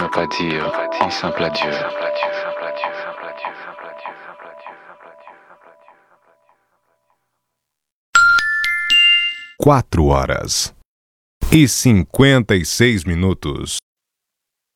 n'a pas dire un simple adieu. 4 horas e 56 minutos.